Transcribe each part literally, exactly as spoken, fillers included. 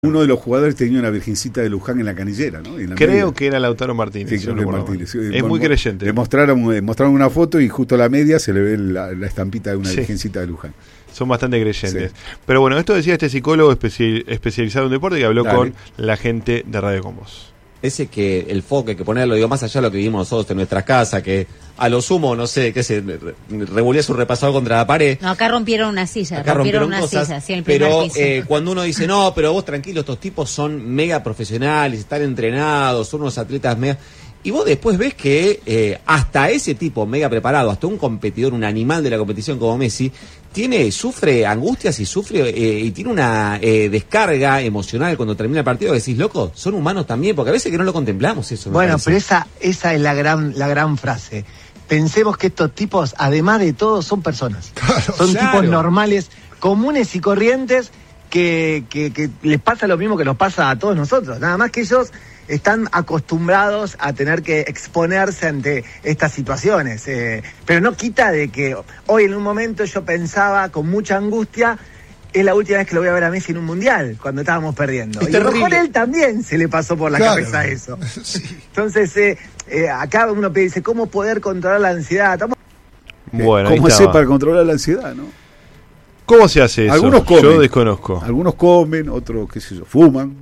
Uno de los jugadores tenía una virgencita de Luján en la canillera, ¿no? En la creo media. que era Lautaro Martínez. Sí, si creo no que me Martínez. Sí, es bueno, muy creyente. Le mostraron, le mostraron una foto y justo a la media se le ve la, la estampita de una Sí. virgencita de Luján. Son bastante creyentes. Sí. Pero bueno, esto decía este psicólogo especi- especializado en deporte que habló Dale. con la gente de Radio Combos. Ese que el foco hay que ponerlo, digo, más allá de lo que vivimos nosotros en nuestras casas, que a lo sumo, no sé, qué sé, revolía su repasador contra la pared. No, acá rompieron una silla, Acá rompieron, rompieron una cosas, silla, sí, en el primer pero piso. eh, cuando uno dice, no, pero vos tranquilo, estos tipos son mega profesionales, están entrenados, son unos atletas mega... Y vos después ves que eh, hasta ese tipo mega preparado, hasta un competidor, un animal de la competición como Messi, tiene, sufre angustias y sufre eh, y tiene una eh, descarga emocional cuando termina el partido, que decís, loco, son humanos también, porque a veces que no lo contemplamos eso. me Bueno, parece. pero esa, esa es la gran, la gran frase. Pensemos que estos tipos, además de todo, son personas. Claro, son claro. tipos normales, comunes y corrientes, que, que, que les pasa lo mismo que nos pasa a todos nosotros. Nada más que ellos están acostumbrados a tener que exponerse ante estas situaciones. Eh, pero no quita de que hoy en un momento yo pensaba con mucha angustia, es la última vez que lo voy a ver a Messi en un mundial, cuando estábamos perdiendo. Es y a lo mejor terrible. él también se le pasó por la Claro. cabeza eso. Sí. Entonces, eh, eh, acá uno dice, ¿cómo poder controlar la ansiedad? Estamos... Bueno, ahí ¿Cómo estaba. hacer para controlar la ansiedad, no? ¿Cómo se hace eso? Algunos comen. Yo desconozco. Algunos comen, otros, qué sé yo, fuman,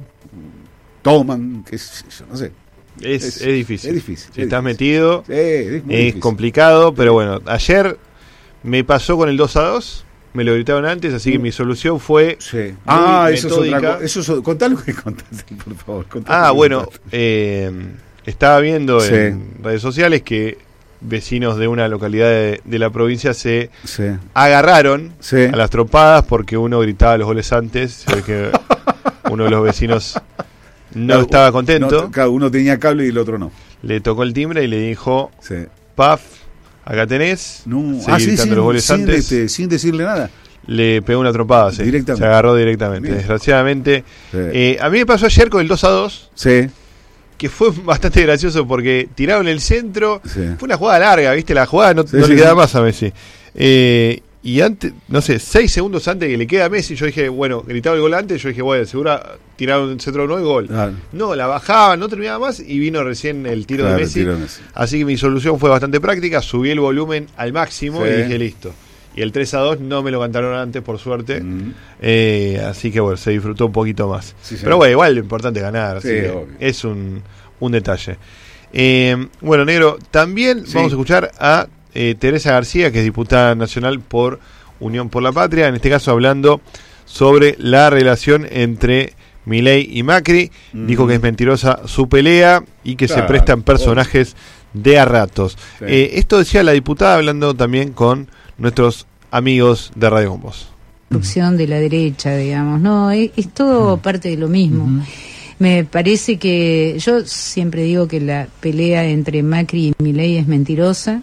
toman, qué sé yo, no sé. Es, Es- es difícil. es difícil, Si es estás difícil. metido, Sí, es muy es difícil. complicado, pero bueno, ayer me pasó con el dos a dos, me lo gritaron antes, así que mi solución fue... Sí. Ah, eso es otra metódica. cosa. Eso es, o- contá lo que contaste, por favor. contá lo Ah, que bueno, contaste. eh, estaba viendo Sí. en redes sociales que vecinos de una localidad de, de la provincia se Sí. agarraron Sí. a las trompadas porque uno gritaba los goles antes, se ve que uno de los vecinos no Claro, estaba contento, no, cada uno tenía cable y el otro no. le tocó el timbre y le dijo, Sí. Paf, acá tenés, No. seguí Ah, sí, gritando sin, los goles sin, antes, este, sin decirle nada. le pegó una trompada, sí, Directamente. se agarró directamente, Bien. desgraciadamente. Sí. Eh, a mí me pasó ayer con el dos a dos, Sí. que fue bastante gracioso porque tiraron el centro, Sí. fue una jugada larga, ¿viste? La jugada no, Sí, no sí, le queda sí. más a Messi. Eh, y antes, no sé, seis segundos antes que le queda a Messi, yo dije, bueno, gritaba el gol antes, yo dije, bueno, seguro tiraron un centro no y gol. Claro. No, la bajaban, no terminaba más y vino recién el tiro Claro, de Messi. tiro de Messi. Así que mi solución fue bastante práctica, subí el volumen al máximo Sí. y dije, listo. Y el tres a dos no me lo cantaron antes, por suerte. Mm. Eh, así que bueno, se disfrutó un poquito más. Sí, señor. Pero bueno, igual lo importante es ganar, así Sí, que obvio. es un, un detalle. Eh, bueno, Negro, también Sí. vamos a escuchar a eh, Teresa García, que es diputada nacional por Unión por la Patria, en este caso hablando sobre la relación entre Milei y Macri. Mm. Dijo que es mentirosa su pelea y que se Claro, prestan personajes de a ratos. Sí. Eh, esto decía la diputada hablando también con nuestros amigos de Radio Combos. Construcción de la derecha, digamos, no, es, es todo parte de lo mismo. Me parece que yo siempre digo que la pelea entre Macri y Milei es mentirosa,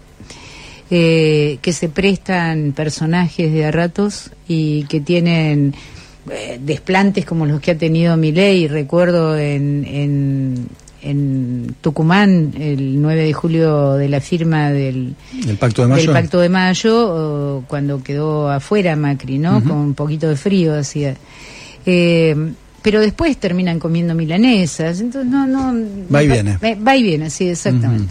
eh, que se prestan personajes de a ratos y que tienen eh, desplantes como los que ha tenido Milei. Recuerdo en, en, en Tucumán el nueve de julio de la firma del El Pacto de Mayo. del Pacto de Mayo, o cuando quedó afuera Macri, ¿no? Ujú. Con un poquito de frío hacía. Eh, pero después terminan comiendo milanesas, entonces no, no... Va y viene. Va, va y viene, sí, exactamente.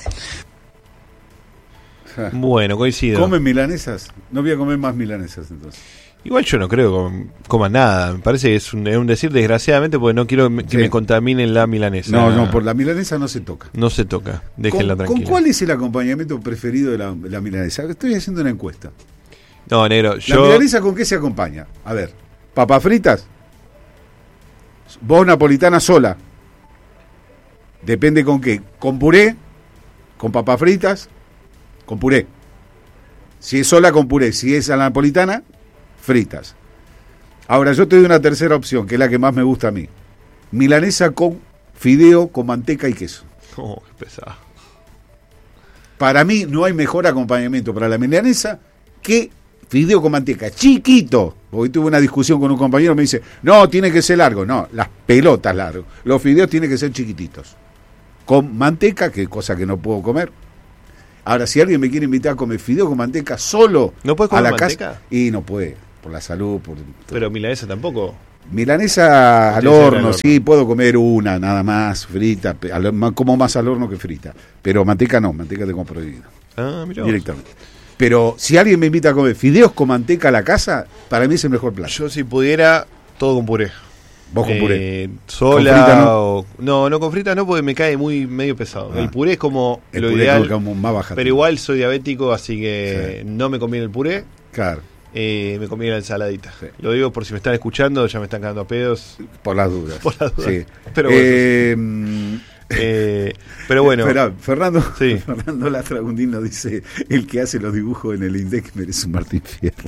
Ja. Bueno, coincido. ¿Comen milanesas? No voy a comer más milanesas entonces. Igual yo no creo que com- coman nada. Me parece que es un, es un decir desgraciadamente porque no quiero me- que Sí. me contaminen la milanesa. No, no, por la milanesa no se toca. No se toca. Déjenla ¿Con, tranquila. ¿Con cuál es el acompañamiento preferido de la, de la milanesa? Estoy haciendo una encuesta. No, negro, ¿La yo... milanesa con qué se acompaña? A ver, papas fritas, vos napolitana sola, depende con qué, con puré, con papas fritas, con puré. Si es sola, con puré. Si es a la napolitana, fritas. Ahora, yo te doy una tercera opción, que es la que más me gusta a mí. Milanesa con fideo, con manteca y queso. Oh, qué pesado. Para mí no hay mejor acompañamiento para la milanesa que fideo con manteca, chiquito. Hoy tuve una discusión con un compañero, me dice, no, tiene que ser largo. No, las pelotas largo. Los fideos tienen que ser chiquititos. Con manteca, que es cosa que no puedo comer. Ahora, si alguien me quiere invitar a comer fideo con manteca solo ¿No puedes a comer la manteca? casa, y no puede, por la salud, por, Pero milanesa tampoco. Milanesa al Milanesa al horno, horno. sí, puedo comer una, nada más, frita, pe- al- ma- como más al horno que frita. Pero manteca no, manteca tengo prohibido, Ah, mirá vos. directamente. Pero si alguien me invita a comer fideos con manteca a la casa, para mí es el mejor plato. Yo si pudiera, todo con puré. Vos con puré. Eh, sola ¿Con frita no? o- no, no con frita no, porque me cae muy medio pesado. Ah. El puré es como El lo puré ideal, creo que como más baja. pero igual soy diabético, así que Sí. no me conviene el puré. Claro, Eh, me conviene la ensaladita. Sí. Lo digo por si me están escuchando, ya me están cagando a pedos. por las dudas. Por las dudas. Sí. Pero bueno, Eh, mm, Eh, pero bueno, Esperá, Fernando, Sí. Fernando Lastragundino dice: el que hace los dibujos en el Index merece un Martín Fierro.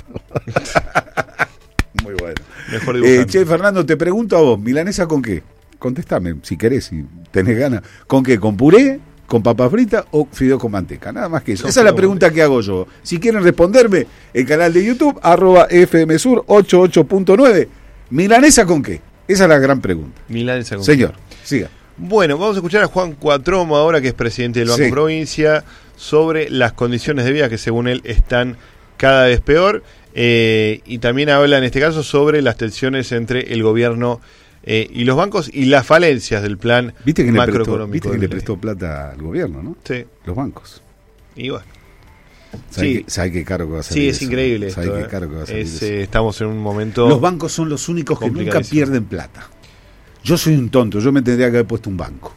Muy bueno. mejor Eh, dibujante. che, Fernando, te pregunto a vos, ¿milanesa con qué? Contestame, si querés, si tenés ganas. ¿Con qué? ¿Con puré? ¿Con papa frita o fideo con manteca? Nada más que eso. Con Esa es la fideo pregunta que hago yo. Si quieren responderme, el canal de YouTube, arroba F M Sur ochenta y ocho punto nueve. ¿Milanesa con qué? Esa es la gran pregunta. Milanesa con- Señor, siga. Bueno, vamos a escuchar a Juan Cuatromo ahora, que es presidente del Banco Sí. Provincia, sobre las condiciones de vida que según él están cada vez peor. Eh, y también habla en este caso sobre las tensiones entre el gobierno eh, y los bancos y las falencias del plan Viste que le prestó, macroeconómico. viste que de le Milei. prestó plata al gobierno, ¿no? Sí, Los bancos. y bueno. ¿Sabe, Sí. qué, sabe qué caro que va a salir Sí, es eso? increíble ¿Sabe esto. qué eh. caro que va a salir Es, eso? eh, estamos en un momento... Los bancos son los únicos que nunca complicadísimo. pierden plata. Yo soy un tonto, yo me tendría que haber puesto un banco.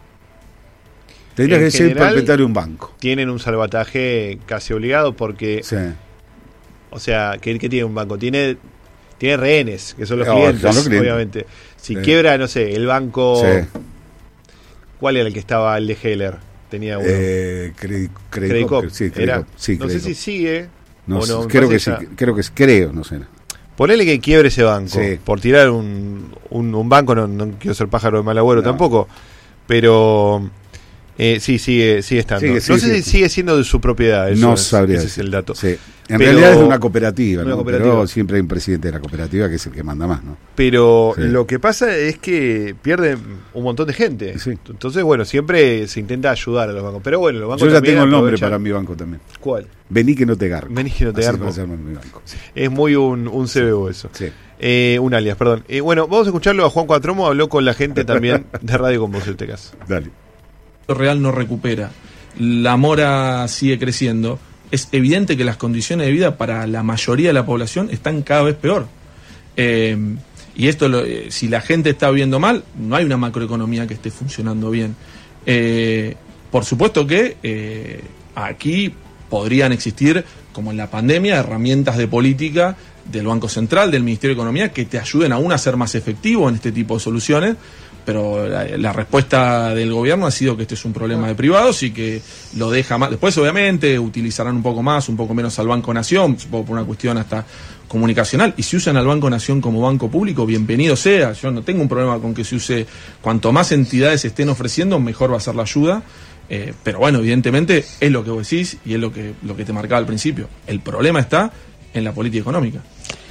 Tendría En que ser general- propietario de un banco. Tienen un salvataje casi obligado porque, Sí. o sea, ¿qué, qué tiene un banco? Tiene tiene rehenes, que son los No, clientes, son los clientes. obviamente. Si Sí. quiebra, no sé, el banco... Sí. ¿Cuál era el que estaba, el de Heller? Tenía uno. Eh, Credit, Credit Credit Cop, Cop. sí, Credit Era. Cop, sí, no sé Credit si Cop. sigue No o sé, no. me creo que parece sí, ya- creo que creo, no sé. Ponele que quiebre ese banco. Sí. Por tirar un, un, un banco, no, no quiero ser pájaro de mal agüero No. tampoco. Pero eh, sí, sigue, sigue estando. Sigue, no sigue, sé sigue. si sigue siendo de su propiedad. Eso No es, sabría ese es decir. el dato. Sí. En Pero- realidad es de una cooperativa, una ¿no? cooperativa. Pero siempre hay un presidente de la cooperativa que es el que manda más, ¿no? Pero Sí. lo que pasa es que pierden un montón de gente. Sí. Entonces, bueno, siempre se intenta ayudar a los bancos. Pero bueno, los bancos Yo ya también tengo el nombre aprovechan- para mi banco también. ¿Cuál? Vení que no te garpo. Vení que no te Así garpo. va a ser mi banco. Sí. Es muy un, un C B U eso. Sí. Eh, un alias, perdón. Eh, bueno, vamos a escucharlo a Juan Cuatromo. Habló con la gente también de Radio con Vos, en este caso. Dale. Real no recupera. La mora sigue creciendo. Es evidente que las condiciones de vida para la mayoría de la población están cada vez peor. Eh, y esto, lo- eh, si la gente está viviendo mal, no hay una macroeconomía que esté funcionando bien. Eh, por supuesto que eh, aquí podrían existir, como en la pandemia, herramientas de política del Banco Central, del Ministerio de Economía, que te ayuden aún a ser más efectivo en este tipo de soluciones. Pero la, la respuesta del gobierno ha sido que este es un problema de privados y que lo deja más. Después, obviamente, utilizarán un poco más, un poco menos al Banco Nación, supongo por una cuestión hasta comunicacional. Y si usan al Banco Nación como banco público, bienvenido sea. Yo no tengo un problema con que se use. Cuanto más entidades estén ofreciendo, mejor va a ser la ayuda. Eh, pero bueno, evidentemente es lo que vos decís y es lo que, lo que te marcaba al principio. El problema está en la política económica.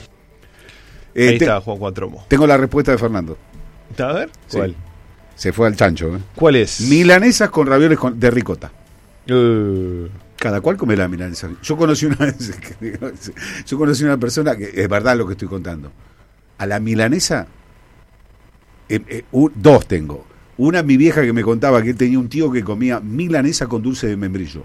Eh, Ahí te- está Juan Cuatromo. Tengo la respuesta de Fernando. A ver, Sí. ¿cuál? Se fue al chancho. ¿eh? ¿Cuál es? Milanesas con ravioles con- de ricota. Uh, Cada cual come la milanesa. Yo conocí una yo conocí una persona que es verdad lo que estoy contando. A la milanesa eh, eh, u- dos tengo. Una mi vieja que me contaba que él tenía un tío que comía milanesa con dulce de membrillo.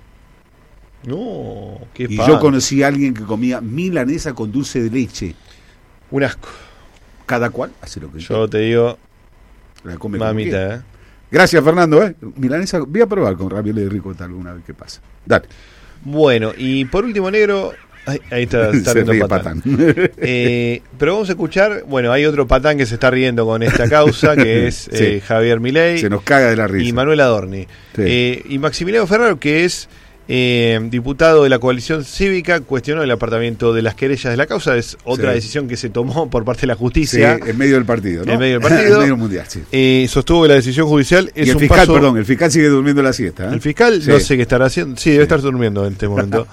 no, qué Y pan. yo conocí a alguien que comía milanesa con dulce de leche. Un asco. Cada cual hace lo que Yo te digo, la come como quiere. mamita, ¿eh? Gracias, Fernando. ¿eh? Milanesa, voy a probar con ravioles de ricota alguna vez que pasa. Dale. Bueno, y por último, negro. Ahí, ahí está, está Se riendo ríe Patán. Patán. Eh, pero vamos a escuchar, bueno, hay otro patán que se está riendo con esta causa, que es Sí. eh, Javier Milei Se nos caga de la risa. y Manuel Adorni. Sí. Eh, y Maximiliano Ferraro, que es eh, diputado de la coalición cívica, cuestionó el apartamiento de las querellas de la causa. Es otra Sí. decisión que se tomó por parte de la Sí, justicia. en medio del partido, ¿no? En medio del partido. En medio mundial, sí. Eh, sostuvo que la decisión judicial es Y el un fiscal, paso... perdón, el fiscal sigue durmiendo la siesta. ¿eh? El fiscal, Sí. no sé qué estará haciendo. Sí, debe estar durmiendo en este momento.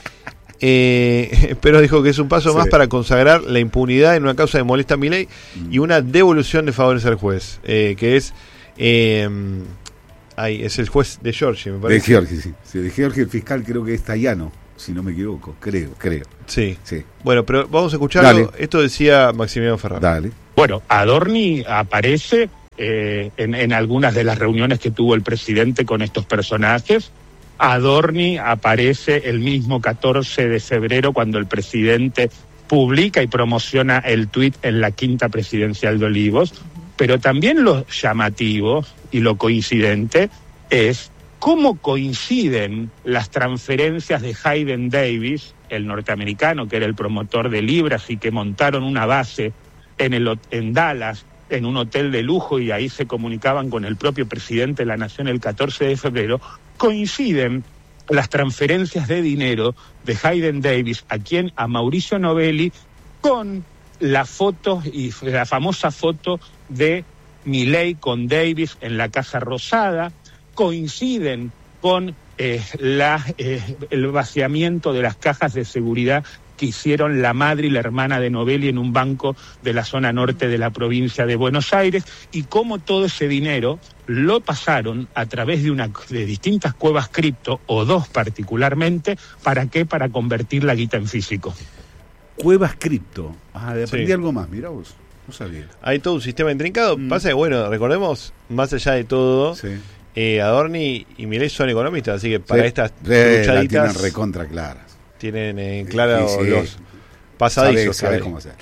Eh, pero dijo que es un paso Sí. más para consagrar la impunidad en una causa de molesta a Milei y una devolución de favores al juez, eh, que es eh, ay, es el juez de Georgia, me De parece. Georgi, sí. Sí, de Georgi, el fiscal creo que es Tayano. si no me equivoco, creo, creo. Sí. Sí. Bueno, pero vamos a escucharlo. Dale. Esto decía Maximiliano Ferraro. Dale. Bueno, Adorni aparece eh, en, en algunas de las reuniones que tuvo el presidente con estos personajes. Adorni aparece el mismo catorce de febrero cuando el presidente publica y promociona el tuit en la quinta presidencial de Olivos. Pero también lo llamativo y lo coincidente es cómo coinciden las transferencias de Hayden Davis, el norteamericano que era el promotor de Libras y que montaron una base en, el, en Dallas, en un hotel de lujo, y ahí se comunicaban con el propio presidente de la Nación el catorce de febrero, coinciden las transferencias de dinero de Hayden Davis, a quien, a Mauricio Novelli, con la foto y la famosa foto de Milei con Davis en la Casa Rosada, coinciden con eh, la, eh, el vaciamiento de las cajas de seguridad que hicieron la madre y la hermana de Novelli en un banco de la zona norte de la provincia de Buenos Aires, y cómo todo ese dinero lo pasaron a través de, una, de distintas cuevas cripto, o dos particularmente. ¿Para qué? Para convertir la guita en físico. Cuevas cripto. Ah, aprendí Sí. algo más, mirá vos. No sabía. Hay todo un sistema intrincado. Mm. Pasa que, bueno, recordemos, más allá de todo, Sí. eh, Adorni y Milei son economistas, así que para Sí. estas Sí, la luchaditas tienen recontra claras. tienen en claro Sí, sí. los pasadizos. Sabe, sabe que cómo hacer.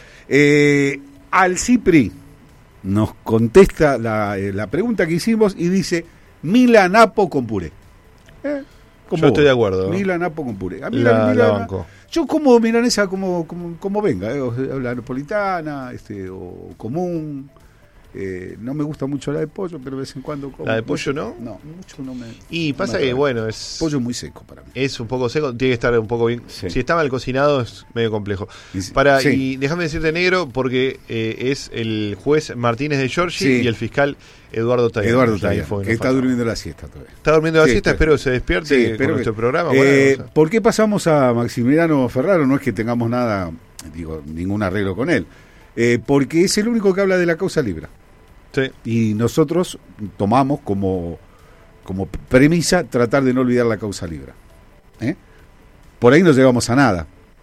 Eh, Al Cipri nos contesta la, eh, la pregunta que hicimos y dice Milanapo con puré. Eh, como Yo estoy vos. de acuerdo. Milanapo con puré. A mí La- la Milana- banco. Yo como milanesa como, como, como venga, eh, o sea, la napolitana, este, o común. Eh, no me gusta mucho la de pollo, pero de vez en cuando como. ¿La de pollo no? No, mucho no me. Y no pasa me que, atrae. bueno, es Pollo es muy seco para mí. es un poco seco, tiene que estar un poco bien. Sí. Si está mal cocinado es medio complejo. Y si- Para sí. Y déjame decirte, negro, porque eh, es el juez Martínez de Giorgi Sí. y el fiscal Eduardo Tayano. Eduardo Ya Tayano, info que nos está falta. durmiendo la siesta todavía. Está durmiendo la Sí, siesta, espero. espero se despierte Sí, con espero nuestro que- programa. Eh, Bueno, vamos a- ¿Por qué pasamos a Maximiliano Ferraro? No es que tengamos nada, digo, ningún arreglo con él. Eh, porque es el único que habla de la causa Libra. Sí. Y nosotros tomamos como, como premisa tratar de no olvidar la causa Libra. ¿Eh? Por ahí no llegamos a nada.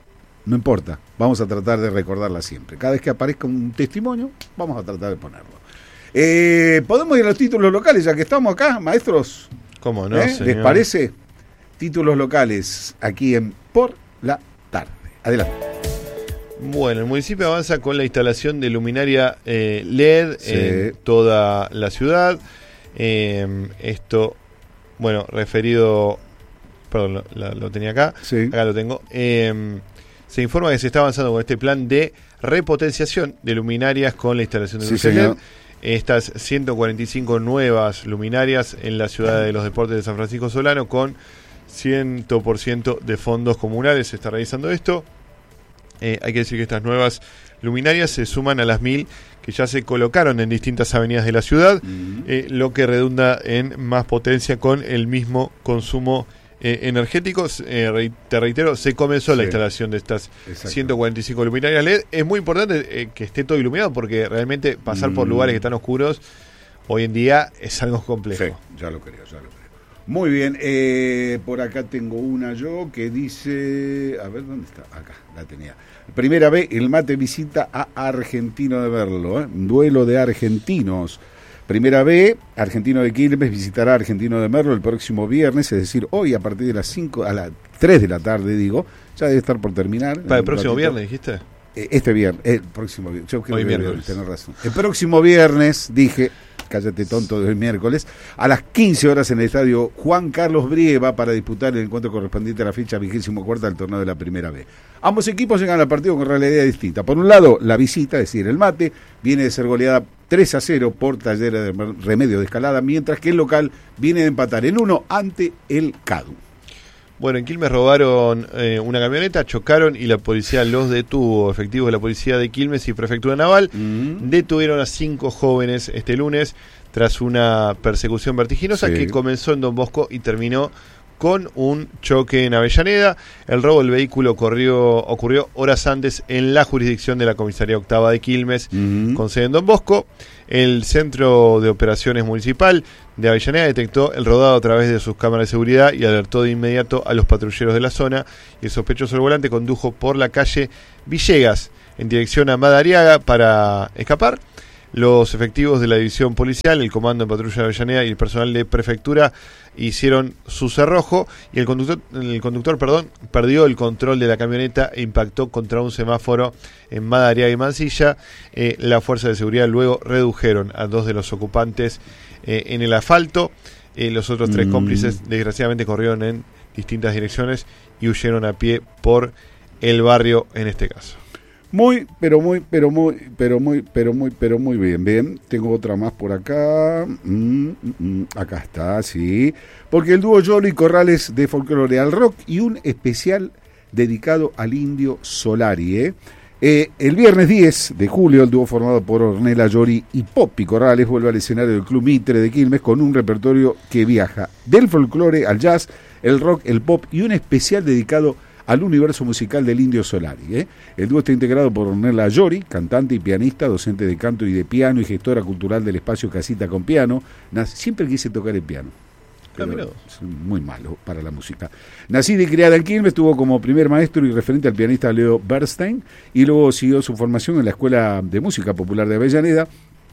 No importa. Vamos a tratar de recordarla siempre. Cada vez que aparezca un testimonio, vamos a tratar de ponerlo. Eh, ¿Podemos ir a los títulos locales ya que estamos acá, maestros? ¿Cómo no, ¿Eh? señor? ¿Les parece? Títulos locales aquí en Por la Tarde. Adelante. Bueno, el municipio avanza con la instalación de luminaria eh, L E D Sí. en toda la ciudad. Eh, esto, bueno, referido, perdón, lo, la- lo tenía acá, Sí. acá lo tengo. Eh, se informa que se está avanzando con este plan de repotenciación de luminarias con la instalación de Sí, luces L E D. señor. Estas ciento cuarenta y cinco nuevas luminarias en la ciudad de los deportes de San Francisco Solano con cien por ciento de fondos comunales. Se está realizando esto. Eh, hay que decir que estas nuevas luminarias se suman a las mil que ya se colocaron en distintas avenidas de la ciudad, Ujú. eh, lo que redunda en más potencia con el mismo consumo eh, energético. Eh, re- te reitero, se comenzó la Sí. instalación de estas Exacto. ciento cuarenta y cinco luminarias L E D. Es muy importante eh, que esté todo iluminado porque realmente pasar por Mm. lugares que están oscuros hoy en día es algo complejo. Sí, ya lo creo, ya lo creo. Muy bien, eh, por acá tengo una yo que dice, a ver, ¿dónde está? Acá, la tenía. Primera vez, el mate visita a Argentino de Merlo, ¿eh? Un duelo de argentinos. Primera vez, Argentino de Quilmes visitará a Argentino de Merlo el próximo viernes, es decir, hoy a partir de las cinco, a las tres de la tarde, digo, ya debe estar por terminar. Para el Un próximo ratito. viernes, dijiste. Eh, Este viernes, el próximo viernes, yo creo Hoy que miércoles. tenés razón. El próximo viernes, dije, cállate tonto, del miércoles, a las quince horas en el estadio Juan Carlos Brieva para disputar el encuentro correspondiente a la fecha vigésimo cuarta del torneo de la primera B. Ambos equipos llegan al partido con realidad distinta. Por un lado, la visita, es decir, el mate, viene de ser goleada tres a cero por Talleres de Remedio de Escalada, mientras que el local viene de empatar en uno ante el Cadu. Bueno, en Quilmes robaron eh, una camioneta, chocaron y la policía los detuvo. Efectivos de la policía de Quilmes y Prefectura Naval Mm. detuvieron a cinco jóvenes este lunes tras una persecución vertiginosa Sí. que comenzó en Don Bosco y terminó con un choque en Avellaneda. El robo del vehículo ocurrió, ocurrió horas antes en la jurisdicción de la Comisaría Octava de Quilmes, uh-huh. con sede en Don Bosco. El Centro de Operaciones Municipal de Avellaneda detectó el rodado a través de sus cámaras de seguridad y alertó de inmediato a los patrulleros de la zona. Y el sospechoso del volante condujo por la calle Villegas en dirección a Madariaga para escapar. Los efectivos de la división policial, el comando en patrulla de Avellaneda y el personal de prefectura hicieron su cerrojo y el conductor, el conductor perdón, perdió el control de la camioneta e impactó contra un semáforo en Madariaga y Mansilla. Eh, la fuerza de seguridad luego redujeron a dos de los ocupantes eh, en el asfalto. Eh, los otros tres mm. cómplices desgraciadamente corrieron en distintas direcciones y huyeron a pie por el barrio en este caso. Muy, pero muy, pero muy, pero muy, pero muy, pero muy bien, bien. Tengo otra más por acá. Mm, mm, acá está, sí. Porque el dúo Yolo y Corrales de Folklore al Rock y un especial dedicado al Indio Solari, ¿eh? Eh, el viernes diez de julio, el dúo formado por Ornella Yori y Poppy Corrales vuelve al escenario del Club Mitre de Quilmes con un repertorio que viaja del folclore al jazz, el rock, el pop y un especial dedicado al universo musical del Indio Solari. ¿eh? El dúo está integrado por Ornella Yori, cantante y pianista, docente de canto y de piano y gestora cultural del espacio Casita con Piano. Siempre quise tocar el piano, pero es muy malo para la música. Nacida y criada en Quilmes, tuvo como primer maestro y referente al pianista Leo Bernstein y luego siguió su formación en la Escuela de Música Popular de Avellaneda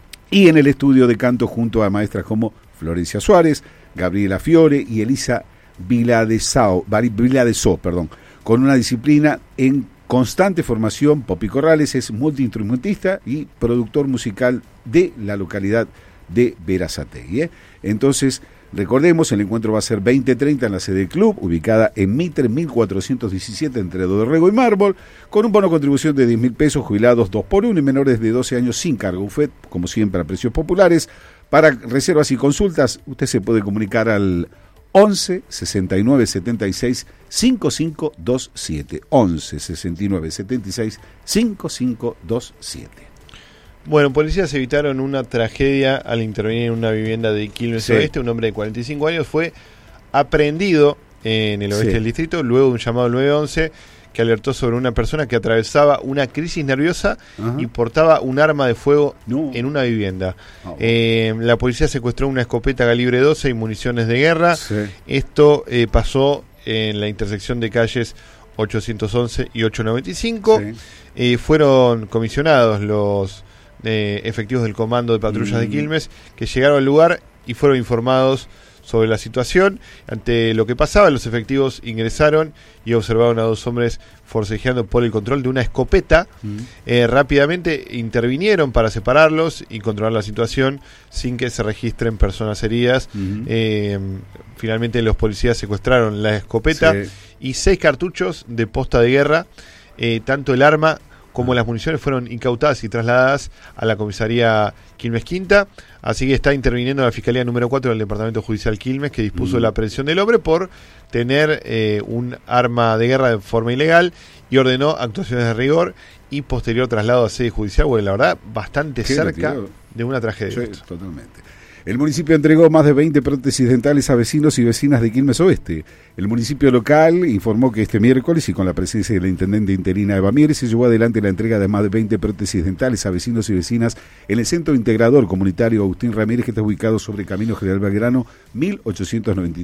y en el estudio de canto junto a maestras como Florencia Suárez, Gabriela Fiore y Elisa Viladesao, Viladesó, perdón. Con una disciplina en constante formación. Poppy Corrales es multiinstrumentista y productor musical de la localidad de Berazategui. ¿eh? Entonces, recordemos, el encuentro va a ser veinte treinta en la sede del club, ubicada en Mitre mil cuatrocientos diecisiete entre Dorrego y Mármol, con un bono contribución de diez mil pesos, jubilados dos por uno y menores de doce años sin cargo. Buffet, como siempre, a precios populares. Para reservas y consultas, usted se puede comunicar al once sesenta y nueve setenta y seis cincuenta y cinco veintisiete. once sesenta y nueve setenta y seis cincuenta y cinco veintisiete. Bueno, policías evitaron una tragedia al intervenir en una vivienda de Quilmes sí. Oeste. Un hombre de cuarenta y cinco años fue aprehendido en el oeste sí. del distrito luego de un llamado al nueve once que alertó sobre una persona que atravesaba una crisis nerviosa Ajá. y portaba un arma de fuego no. en una vivienda. Oh. Eh, la policía secuestró una escopeta calibre doce y municiones de guerra. Sí. Esto eh, pasó en la intersección de calles ochocientos once y ochocientos noventa y cinco. Sí. Eh, fueron comisionados los eh, efectivos del Comando de Patrullas mm. de Quilmes que llegaron al lugar y fueron informados sobre la situación. Ante lo que pasaba, los efectivos ingresaron y observaron a dos hombres forcejeando por el control de una escopeta. Mm. Eh, rápidamente intervinieron para separarlos y controlar la situación sin que se registren personas heridas. Mm. Eh, finalmente los policías secuestraron la escopeta sí. y seis cartuchos de posta de guerra. Eh, tanto el arma como las municiones fueron incautadas y trasladadas a la comisaría Quilmes Quinta. Así que está interviniendo la Fiscalía número cuatro del Departamento Judicial Quilmes, que dispuso mm. la aprehensión del hombre por tener eh, un arma de guerra de forma ilegal y ordenó actuaciones de rigor y posterior traslado a sede judicial. Bueno, la verdad, bastante Qué cerca retirado. de una tragedia. Sí, totalmente. El municipio entregó más de veinte prótesis dentales a vecinos y vecinas de Quilmes Oeste. El municipio local informó que este miércoles, y con la presencia de la intendente interina Eva Mieres, se llevó adelante la entrega de más de veinte prótesis dentales a vecinos y vecinas en el Centro Integrador Comunitario Agustín Ramírez, que está ubicado sobre Camino General Belgrano mil ochocientos noventa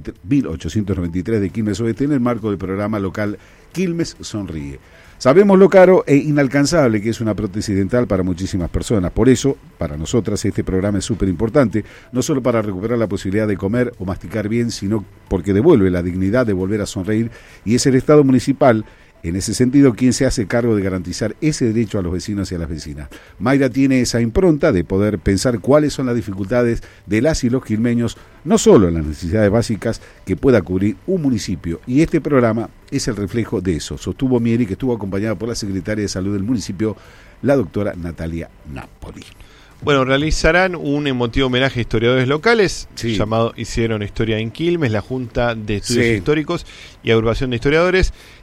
y tres de Quilmes Oeste, en el marco del programa local Quilmes Sonríe. Sabemos lo caro e inalcanzable que es una prótesis dental para muchísimas personas. Por eso, para nosotras, este programa es súper importante, no solo para recuperar la posibilidad de comer o masticar bien, sino porque devuelve la dignidad de volver a sonreír, y es el Estado municipal, en ese sentido, quien se hace cargo de garantizar ese derecho a los vecinos y a las vecinas. Mayra tiene esa impronta de poder pensar cuáles son las dificultades de las y los quilmeños, no solo en las necesidades básicas que pueda cubrir un municipio, y este programa es el reflejo de eso, sostuvo Mieri, que estuvo acompañada por la secretaria de Salud del municipio, la doctora Natalia Napoli. Bueno, realizarán un emotivo homenaje a historiadores locales, sí. llamado Hicieron Historia en Quilmes, la Junta de Estudios sí. Históricos y Agrupación de Historiadores,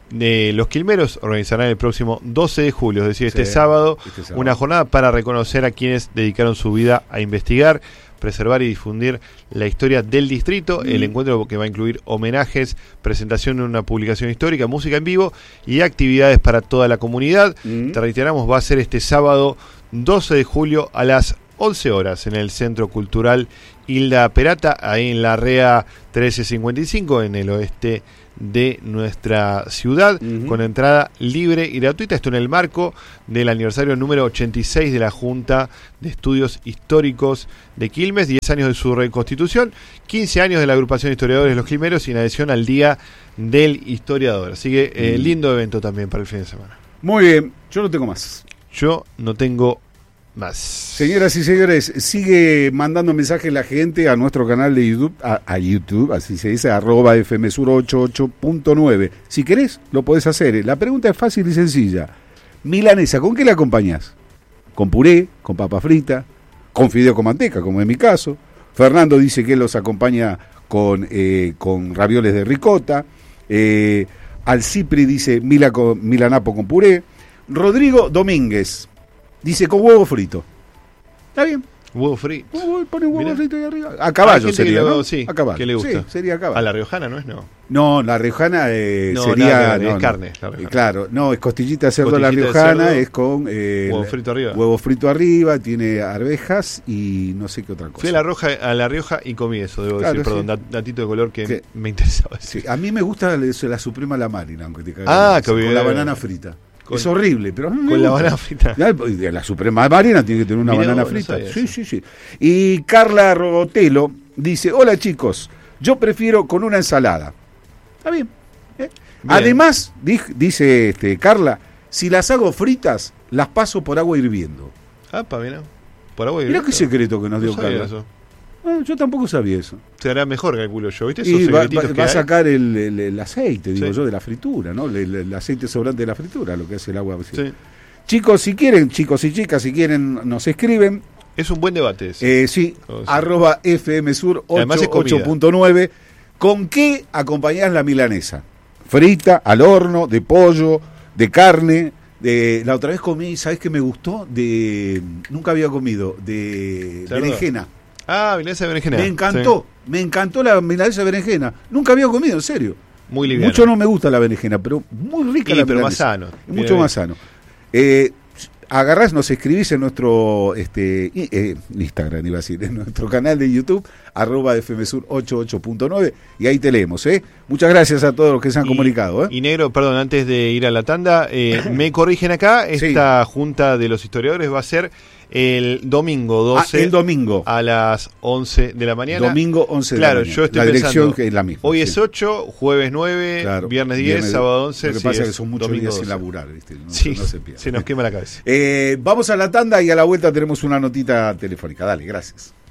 de los Quilmeros organizarán el próximo doce de julio, es decir, este, Sí, sábado, este sábado, una jornada para reconocer a quienes dedicaron su vida a investigar, preservar y difundir la historia del distrito. Mm. El encuentro que va a incluir homenajes, presentación de una publicación histórica, música en vivo y actividades para toda la comunidad. Mm. Te reiteramos, va a ser este sábado doce de julio a las once horas en el Centro Cultural Hilda Perata, ahí en la Rea trece cincuenta y cinco, en el oeste de nuestra ciudad, uh-huh. con entrada libre y gratuita. Esto en el marco del aniversario número ochenta y seis de la Junta de Estudios Históricos de Quilmes, diez años de su reconstitución, quince años de la agrupación de historiadores de los Quilmeros y en adición al Día del Historiador. Así que eh, uh-huh. lindo evento también para el fin de semana. Muy bien, yo no tengo más. Yo no tengo más. Señoras y señores, sigue mandando mensajes la gente a nuestro canal de YouTube, a, a YouTube, así se dice, arroba fmsur ochenta y ocho punto nueve. Si querés, lo podés hacer. La pregunta es fácil y sencilla. Milanesa, ¿con qué la acompañás? Con puré, con papa frita, con fideo con manteca, como en mi caso. Fernando dice que los acompaña con, eh, con ravioles de ricota. Eh, Alcipri dice mila con, milanapo con puré. Rodrigo Domínguez dice con huevo frito. ¿Está bien? Huevo frito. Uh, pone huevo Mirá. frito ahí arriba. A caballo sería, lo, ¿no? Sí, a caballo. ¿Qué le gusta? Sí, sería a caballo. ¿A la riojana no es? No. No, la riojana eh, no, sería... Nada, no, es carne. No. Claro, no, es costillita de cerdo costillita la riojana, cerdo, es con... Eh, huevo frito arriba. Huevo frito arriba, tiene arvejas y no sé qué otra cosa. Fui a La, Roja, a la Rioja y comí eso, debo claro, decir, sí. Perdón, datito de color que sí. me interesaba decir. Sí. A mí me gusta la, la Suprema La Marina, aunque te caiga. Ah, con bien. la banana frita. Con, es horrible, pero no con la banana frita. La, la Suprema Marina tiene que tener una Mirá, banana no, frita. No sí, sí, sí. Y Carla Rogotelo dice, hola chicos, yo prefiero con una ensalada. Está bien. ¿eh? bien. Además, di, dice este, Carla, si las hago fritas, las paso por agua hirviendo. Ah, pa, mira. Por agua hirviendo. Mirá qué secreto que nos dio no Carla. Eso. Bueno, yo tampoco sabía eso. Se hará mejor, calculo yo, ¿viste? Esos y va, va, que va a sacar el, el, el aceite, digo sí. yo, de la fritura, ¿no? El, el aceite sobrante de la fritura, lo que hace el agua. Sí. Chicos, si quieren, chicos y chicas, si quieren, nos escriben. Es un buen debate ese. Eh, sí, oh, sí, arroba fmsur ochenta y ocho punto nueve. ¿Con qué acompañás la milanesa? Frita, al horno, de pollo, de carne. De, la otra vez comí, ¿sabés qué me gustó? De Nunca había comido, de ¿Cerdo? Berenjena. Ah, milanesa de berenjena. Me encantó, sí. me encantó la milanesa de berenjena. Nunca había comido, en serio. Muy liviano. Mucho no me gusta la berenjena, pero muy rica y, la pero milanesa. más sano. Mucho bien. más sano. Eh, agarrás, nos escribís en nuestro este eh, Instagram, iba a decir, en nuestro canal de YouTube, arroba fmsur ochenta y ocho punto nueve, y ahí te leemos, ¿eh? Muchas gracias a todos los que se han y, comunicado, ¿eh? Y Negro, perdón, antes de ir a la tanda, eh, me corrigen acá, esta sí. Junta de los historiadores va a ser el domingo doce ah, el domingo a las once de la mañana. Domingo once de claro, la mañana. Yo estoy la pensando, dirección que es la misma. Hoy sí. es ocho, jueves nueve, claro, viernes diez, viernes, sábado once. Lo que sí, pasa es es que son muchos días sin laburar, ¿viste? No, sí, no se pierde. Se nos quema la cabeza. Eh, vamos a la tanda y a la vuelta tenemos una notita telefónica. Dale, gracias.